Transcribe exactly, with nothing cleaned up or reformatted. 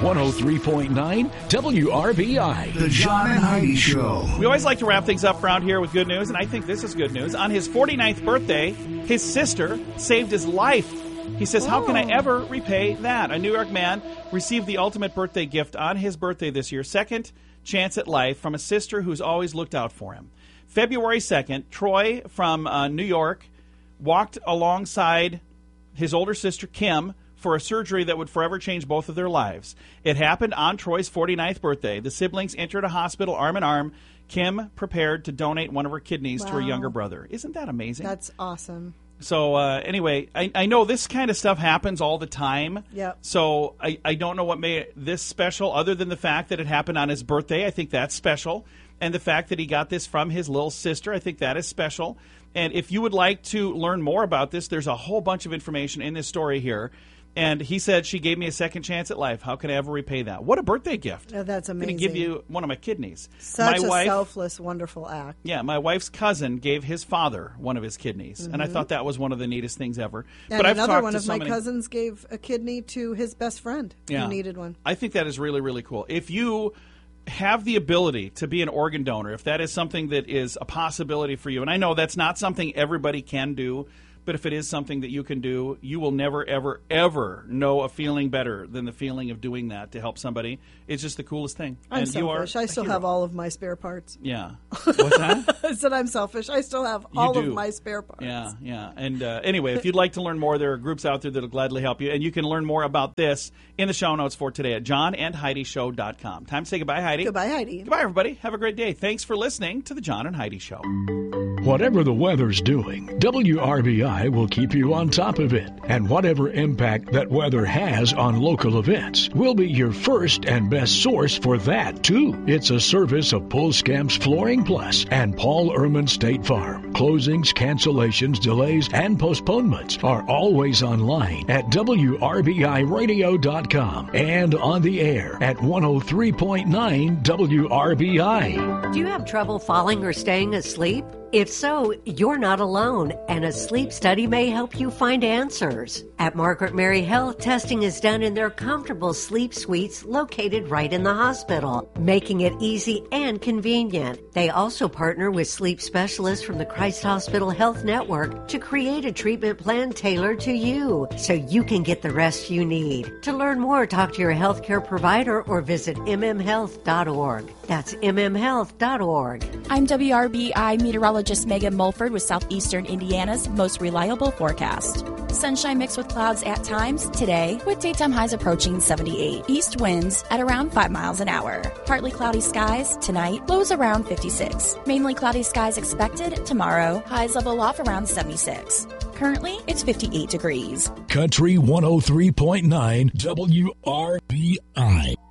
one oh three point nine W R B I. The John and Heidi Show. We always like to wrap things up around here with good news, and I think this is good news. On his forty-ninth birthday, his sister saved his life. He says, how can I ever repay that? A New York man received the ultimate birthday gift on his birthday this year, second chance at life from a sister who's always looked out for him. February second, Troy from uh, New York walked alongside his older sister, Kim, for a surgery that would forever change both of their lives. It happened on Troy's forty-ninth birthday. The siblings entered a hospital arm in arm. Kim prepared to donate one of her kidneys wow. to her younger brother. Isn't that amazing? That's awesome. So uh, anyway, I, I know this kind of stuff happens all the time. Yep. So I, I don't know what made this special other than the fact that it happened on his birthday. I think that's special. And the fact that he got this from his little sister, I think that is special. And if you would like to learn more about this, there's a whole bunch of information in this story here. And he said, she gave me a second chance at life. How can I ever repay that? What a birthday gift. Oh, that's amazing. I'm going to give you one of my kidneys. Such my a wife, selfless, wonderful act. Yeah, my wife's cousin gave his father one of his kidneys. Mm-hmm. And I thought that was one of the neatest things ever. And but another I've one of so my many... cousins gave a kidney to his best friend yeah. who needed one. I think that is really, really cool. If you have the ability to be an organ donor, if that is something that is a possibility for you, and I know that's not something everybody can do, but if it is something that you can do, you will never, ever, ever know a feeling better than the feeling of doing that to help somebody. It's just the coolest thing. I'm and selfish. You are I still have all of my spare parts. Yeah. What's that? I said I'm selfish. I still have You all do. of my spare parts. Yeah, yeah. And uh, anyway, if you'd like to learn more, there are groups out there that will gladly help you. And you can learn more about this in the show notes for today at john and heidi show dot com. Time to say goodbye, Heidi. Goodbye, Heidi. Goodbye, everybody. Have a great day. Thanks for listening to the John and Heidi Show. Whatever the weather's doing, W R B I will keep you on top of it. And whatever impact that weather has on local events, we'll be your first and best source for that, too. It's a service of Pulskamps Flooring Plus and Paul Ehrman State Farm. Closings, cancellations, delays, and postponements are always online at W R B I radio dot com and on the air at one oh three point nine W R B I. Do you have trouble falling or staying asleep? If so, you're not alone, and a sleep study may help you find answers. At Margaret Mary Health, testing is done in their comfortable sleep suites located right in the hospital, making it easy and convenient. They also partner with sleep specialists from the Christ Hospital Health Network to create a treatment plan tailored to you, so you can get the rest you need. To learn more, talk to your healthcare provider or visit m m health dot org. That's m m health dot org. I'm W R B I meteorologist Megan Mulford with Southeastern Indiana's most reliable forecast. Sunshine mixed with clouds at times today, with daytime highs approaching seventy-eight. East winds at around five miles an hour. Partly cloudy skies tonight, lows around fifty-six. Mainly cloudy skies expected tomorrow, highs level off around seventy-six. Currently, it's fifty-eight degrees. Country one oh three point nine W R B I.